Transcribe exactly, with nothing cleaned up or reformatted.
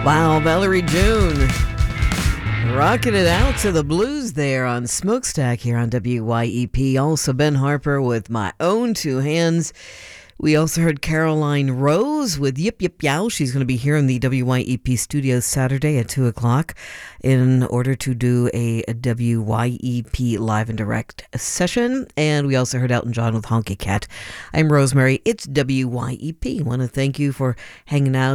Wow, Valerie June. Rocking it out to the blues there on Smokestack here on W Y E P. Also, Ben Harper with My Own Two Hands. We also heard Caroline Rose with Yip Yip Yow. She's going to be here in the W Y E P studios Saturday at two o'clock in order to do a, a W Y E P live and direct session. And we also heard Elton John with Honky Cat. I'm Rosemary. It's W Y E P. I want to thank you for hanging out